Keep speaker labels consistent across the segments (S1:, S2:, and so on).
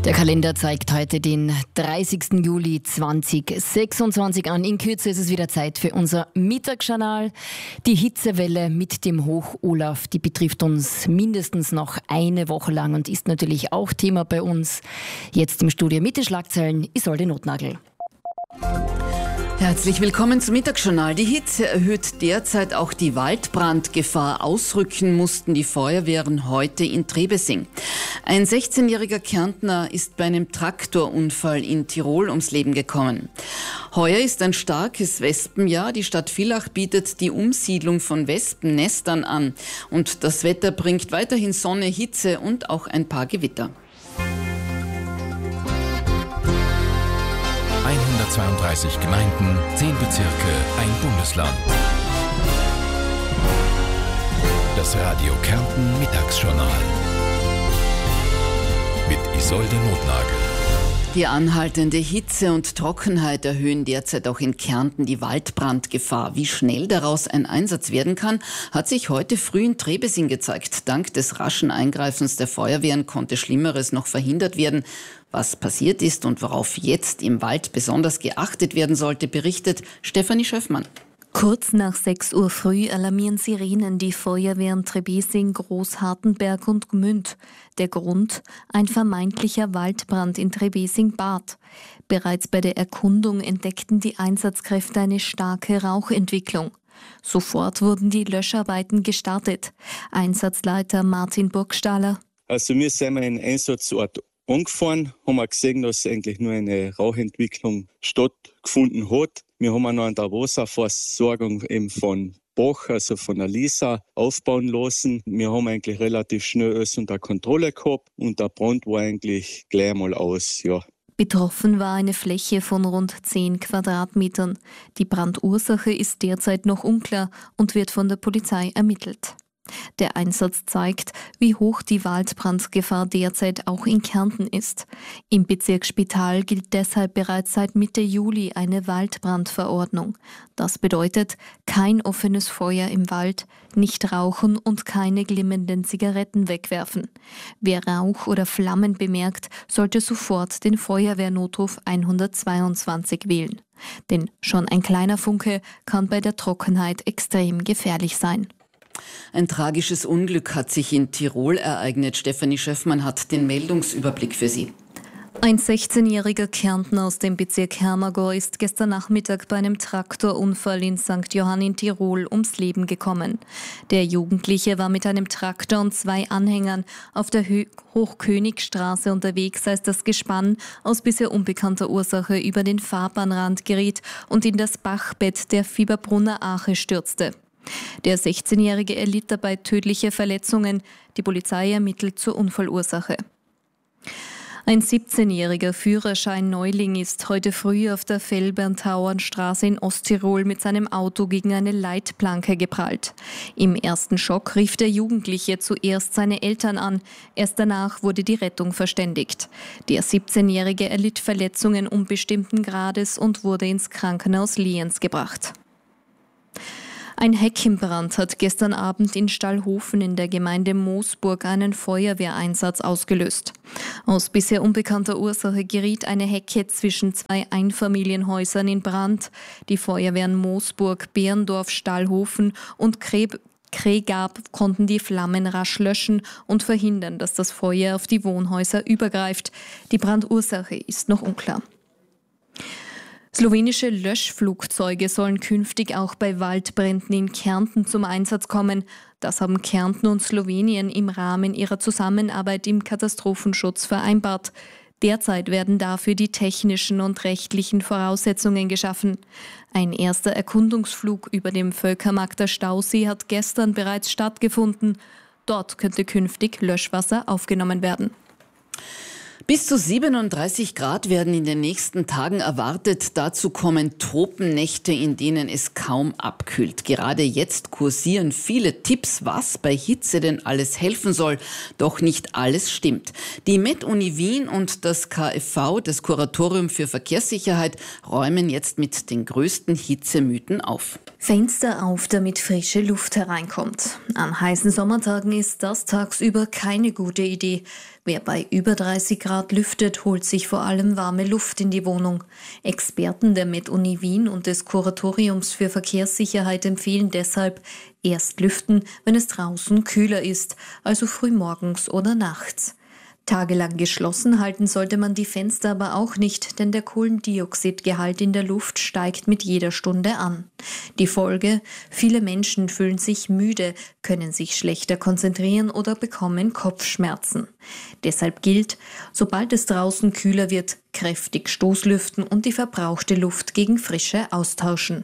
S1: Der Kalender zeigt heute den 30. Juli 2026 an. In Kürze ist es wieder Zeit für unser Mittagsjournal. Die Hitzewelle mit dem Hoch Olaf, die betrifft uns mindestens noch eine Woche lang und ist natürlich auch Thema bei uns. Jetzt im Studio mit den Schlagzeilen Isolde Notnagel.
S2: Herzlich willkommen zum Mittagsjournal. Die Hitze erhöht derzeit auch die Waldbrandgefahr. Ausrücken mussten die Feuerwehren heute in Trebesing. Ein 16-jähriger Kärntner ist bei einem Traktorunfall in Tirol ums Leben gekommen. Heuer ist ein starkes Wespenjahr. Die Stadt Villach bietet die Umsiedlung von Wespennestern an. Und das Wetter bringt weiterhin Sonne, Hitze und auch ein paar Gewitter.
S3: 132 Gemeinden, 10 Bezirke, ein Bundesland. Das Radio Kärnten Mittagsjournal mit Isolde Notnagel.
S2: Die anhaltende Hitze und Trockenheit erhöhen derzeit auch in Kärnten die Waldbrandgefahr. Wie schnell daraus ein Einsatz werden kann, hat sich heute früh in Trebesing gezeigt. Dank des raschen Eingreifens der Feuerwehren konnte Schlimmeres noch verhindert werden. Was passiert ist und worauf jetzt im Wald besonders geachtet werden sollte, berichtet Stefanie Schöffmann.
S4: Kurz nach 6 Uhr früh alarmieren Sirenen die Feuerwehren Trebesing, Großhartenberg und Gmünd. Der Grund? Ein vermeintlicher Waldbrand in Trebesing-Bad. Bereits bei der Erkundung entdeckten die Einsatzkräfte eine starke Rauchentwicklung. Sofort wurden die Löscharbeiten gestartet. Einsatzleiter Martin Burgstaller.
S5: Also wir sind in den Einsatzort angefahren, haben wir gesehen, dass eigentlich nur eine Rauchentwicklung stattgefunden hat. Wir haben noch an der Wasserversorgung eben von Bach, also von der Lisa, aufbauen lassen. Wir haben eigentlich relativ schnell alles unter Kontrolle gehabt und der Brand war eigentlich gleich mal aus, ja.
S4: Betroffen war eine Fläche von rund 10 Quadratmetern. Die Brandursache ist derzeit noch unklar und wird von der Polizei ermittelt. Der Einsatz zeigt, wie hoch die Waldbrandgefahr derzeit auch in Kärnten ist. Im Bezirk Spital gilt deshalb bereits seit Mitte Juli eine Waldbrandverordnung. Das bedeutet, kein offenes Feuer im Wald, nicht rauchen und keine glimmenden Zigaretten wegwerfen. Wer Rauch oder Flammen bemerkt, sollte sofort den Feuerwehrnotruf 122 wählen. Denn schon ein kleiner Funke kann bei der Trockenheit extrem gefährlich sein.
S2: Ein tragisches Unglück hat sich in Tirol ereignet. Stefanie Schöffmann hat den Meldungsüberblick für Sie.
S4: Ein 16-jähriger Kärntner aus dem Bezirk Hermagor ist gestern Nachmittag bei einem Traktorunfall in St. Johann in Tirol ums Leben gekommen. Der Jugendliche war mit einem Traktor und 2 Anhängern auf der Hochkönigstraße unterwegs, als das Gespann aus bisher unbekannter Ursache über den Fahrbahnrand geriet und in das Bachbett der Fieberbrunner Ache stürzte. Der 16-Jährige erlitt dabei tödliche Verletzungen. Die Polizei ermittelt zur Unfallursache. Ein 17-jähriger Führerschein-Neuling ist heute früh auf der Fellberntauernstraße in Osttirol mit seinem Auto gegen eine Leitplanke geprallt. Im ersten Schock rief der Jugendliche zuerst seine Eltern an. Erst danach wurde die Rettung verständigt. Der 17-Jährige erlitt Verletzungen unbestimmten Grades und wurde ins Krankenhaus Lienz gebracht. Ein Heckenbrand hat gestern Abend in Stallhofen in der Gemeinde Moosburg einen Feuerwehreinsatz ausgelöst. Aus bisher unbekannter Ursache geriet eine Hecke zwischen 2 Einfamilienhäusern in Brand. Die Feuerwehren Moosburg, Behrendorf, Stallhofen und Kregab konnten die Flammen rasch löschen und verhindern, dass das Feuer auf die Wohnhäuser übergreift. Die Brandursache ist noch unklar. Slowenische Löschflugzeuge sollen künftig auch bei Waldbränden in Kärnten zum Einsatz kommen. Das haben Kärnten und Slowenien im Rahmen ihrer Zusammenarbeit im Katastrophenschutz vereinbart. Derzeit werden dafür die technischen und rechtlichen Voraussetzungen geschaffen. Ein erster Erkundungsflug über dem Völkermarkter Stausee hat gestern bereits stattgefunden. Dort könnte künftig Löschwasser aufgenommen werden.
S2: Bis zu 37 Grad werden in den nächsten Tagen erwartet. Dazu kommen Tropennächte, in denen es kaum abkühlt. Gerade jetzt kursieren viele Tipps, was bei Hitze denn alles helfen soll. Doch nicht alles stimmt. Die Med-Uni Wien und das KfV, das Kuratorium für Verkehrssicherheit, räumen jetzt mit den größten Hitzemythen auf.
S4: Fenster auf, damit frische Luft hereinkommt. An heißen Sommertagen ist das tagsüber keine gute Idee. Wer bei über 30 Grad lüftet, holt sich vor allem warme Luft in die Wohnung. Experten der Med-Uni Wien und des Kuratoriums für Verkehrssicherheit empfehlen deshalb, erst lüften, wenn es draußen kühler ist, also frühmorgens oder nachts. Tagelang geschlossen halten sollte man die Fenster aber auch nicht, denn der Kohlendioxidgehalt in der Luft steigt mit jeder Stunde an. Die Folge: viele Menschen fühlen sich müde, können sich schlechter konzentrieren oder bekommen Kopfschmerzen. Deshalb gilt, sobald es draußen kühler wird, kräftig Stoßlüften und die verbrauchte Luft gegen frische austauschen.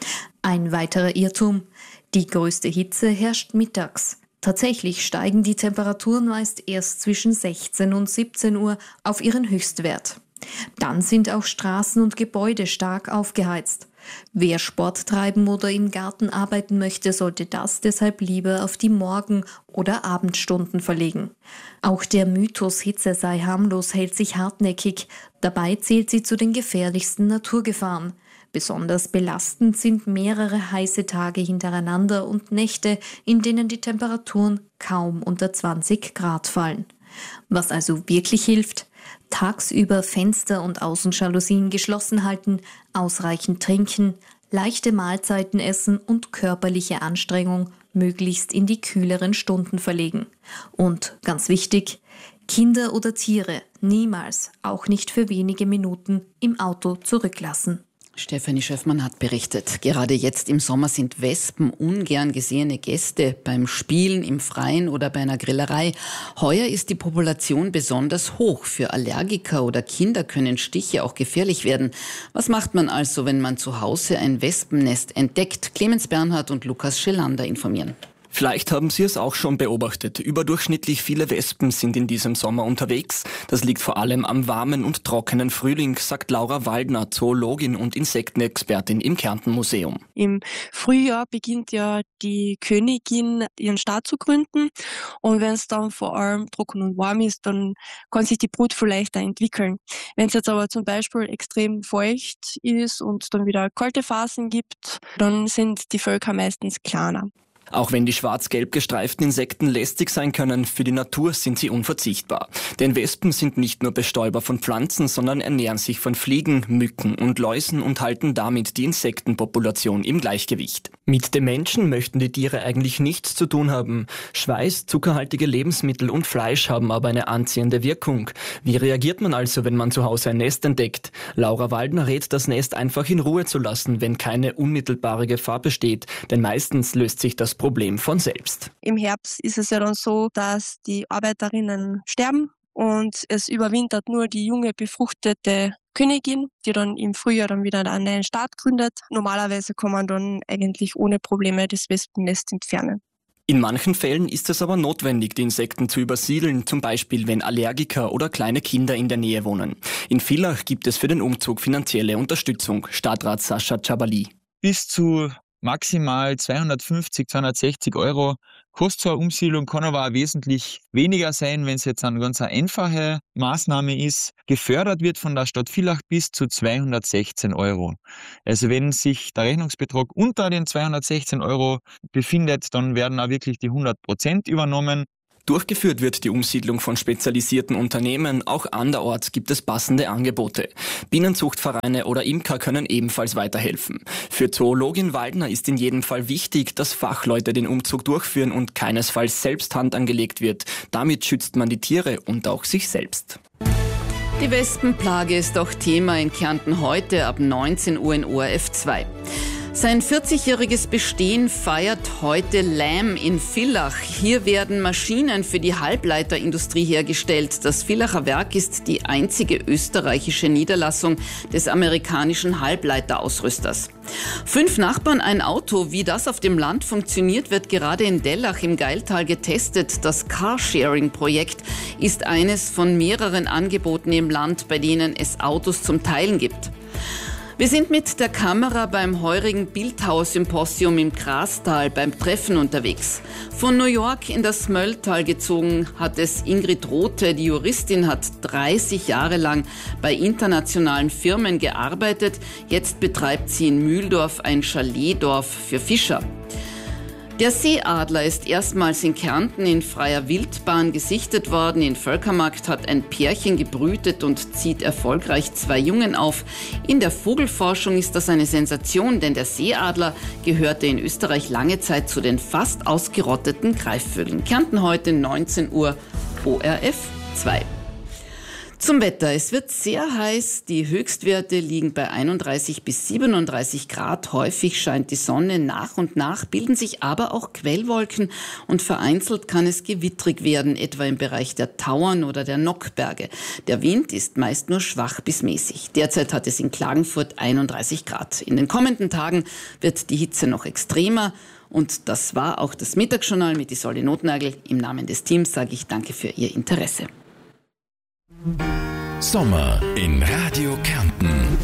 S4: Ein weiterer Irrtum: die größte Hitze herrscht mittags. Tatsächlich steigen die Temperaturen meist erst zwischen 16 und 17 Uhr auf ihren Höchstwert. Dann sind auch Straßen und Gebäude stark aufgeheizt. Wer Sport treiben oder im Garten arbeiten möchte, sollte das deshalb lieber auf die Morgen- oder Abendstunden verlegen. Auch der Mythos, Hitze sei harmlos, hält sich hartnäckig. Dabei zählt sie zu den gefährlichsten Naturgefahren. Besonders belastend sind mehrere heiße Tage hintereinander und Nächte, in denen die Temperaturen kaum unter 20 Grad fallen. Was also wirklich hilft: tagsüber Fenster und Außenjalousien geschlossen halten, ausreichend trinken, leichte Mahlzeiten essen und körperliche Anstrengung möglichst in die kühleren Stunden verlegen. Und ganz wichtig: Kinder oder Tiere niemals, auch nicht für wenige Minuten, im Auto zurücklassen.
S2: Stefanie Schöffmann hat berichtet, gerade jetzt im Sommer sind Wespen ungern gesehene Gäste beim Spielen im Freien oder bei einer Grillerei. Heuer ist die Population besonders hoch. Für Allergiker oder Kinder können Stiche auch gefährlich werden. Was macht man also, wenn man zu Hause ein Wespennest entdeckt? Clemens Bernhard und Lukas Schelander informieren.
S6: Vielleicht haben Sie es auch schon beobachtet. Überdurchschnittlich viele Wespen sind in diesem Sommer unterwegs. Das liegt vor allem am warmen und trockenen Frühling, sagt Laura Waldner, Zoologin und Insektenexpertin im Kärnten-Museum.
S7: Im Frühjahr beginnt ja die Königin ihren Staat zu gründen. Und wenn es dann vor allem trocken und warm ist, dann kann sich die Brut viel leichter entwickeln. Wenn es jetzt aber zum Beispiel extrem feucht ist und dann wieder kalte Phasen gibt, dann sind die Völker meistens kleiner.
S6: Auch wenn die schwarz-gelb gestreiften Insekten lästig sein können, für die Natur sind sie unverzichtbar. Denn Wespen sind nicht nur Bestäuber von Pflanzen, sondern ernähren sich von Fliegen, Mücken und Läusen und halten damit die Insektenpopulation im Gleichgewicht. Mit dem Menschen möchten die Tiere eigentlich nichts zu tun haben. Schweiß, zuckerhaltige Lebensmittel und Fleisch haben aber eine anziehende Wirkung. Wie reagiert man also, wenn man zu Hause ein Nest entdeckt? Laura Waldner rät, das Nest einfach in Ruhe zu lassen, wenn keine unmittelbare Gefahr besteht. Denn meistens löst sich das Problem von selbst.
S7: Im Herbst ist es ja dann so, dass die Arbeiterinnen sterben und es überwintert nur die junge befruchtete Königin, die dann im Frühjahr dann wieder einen neuen Staat gründet. Normalerweise kann man dann eigentlich ohne Probleme das Wespennest entfernen.
S6: In manchen Fällen ist es aber notwendig, die Insekten zu übersiedeln, zum Beispiel wenn Allergiker oder kleine Kinder in der Nähe wohnen. In Villach gibt es für den Umzug finanzielle Unterstützung. Stadtrat Sascha Chabali.
S8: Bis zu maximal 250, 260 € kostet so eine Umsiedlung, kann aber auch wesentlich weniger sein, wenn es jetzt eine ganz einfache Maßnahme ist. Gefördert wird von der Stadt Villach bis zu 216 €. Also wenn sich der Rechnungsbetrag unter den 216 € befindet, dann werden auch wirklich die 100% übernommen.
S6: Durchgeführt wird die Umsiedlung von spezialisierten Unternehmen, auch anderorts gibt es passende Angebote. Bienenzuchtvereine oder Imker können ebenfalls weiterhelfen. Für Zoologin Waldner ist in jedem Fall wichtig, dass Fachleute den Umzug durchführen und keinesfalls selbst Hand angelegt wird. Damit schützt man die Tiere und auch sich selbst.
S2: Die Wespenplage ist auch Thema in Kärnten heute ab 19 Uhr in ORF 2. Sein 40-jähriges Bestehen feiert heute LAM in Villach. Hier werden Maschinen für die Halbleiterindustrie hergestellt. Das Villacher Werk ist die einzige österreichische Niederlassung des amerikanischen Halbleiterausrüsters. 5 Nachbarn, ein Auto. Wie das auf dem Land funktioniert, wird gerade in Dellach im Geiltal getestet. Das Carsharing-Projekt ist eines von mehreren Angeboten im Land, bei denen es Autos zum Teilen gibt. Wir sind mit der Kamera beim heurigen Bildhauersymposium im Grastal beim Treffen unterwegs. Von New York in das Mölltal gezogen hat es Ingrid Rothe. Die Juristin hat 30 Jahre lang bei internationalen Firmen gearbeitet. Jetzt betreibt sie in Mühldorf ein Chaletdorf für Fischer. Der Seeadler ist erstmals in Kärnten in freier Wildbahn gesichtet worden. In Völkermarkt hat ein Pärchen gebrütet und zieht erfolgreich 2 Jungen auf. In der Vogelforschung ist das eine Sensation, denn der Seeadler gehörte in Österreich lange Zeit zu den fast ausgerotteten Greifvögeln. Kärnten heute 19 Uhr, ORF 2. Zum Wetter. Es wird sehr heiß. Die Höchstwerte liegen bei 31 bis 37 Grad. Häufig scheint die Sonne. Nach und nach bilden sich aber auch Quellwolken und vereinzelt kann es gewittrig werden, etwa im Bereich der Tauern oder der Nockberge. Der Wind ist meist nur schwach bis mäßig. Derzeit hat es in Klagenfurt 31 Grad. In den kommenden Tagen wird die Hitze noch extremer. Und das war auch das Mittagsjournal mit Isolde Notnagel. Im Namen des Teams sage ich danke für Ihr Interesse.
S3: Sommer in Radio Kärnten.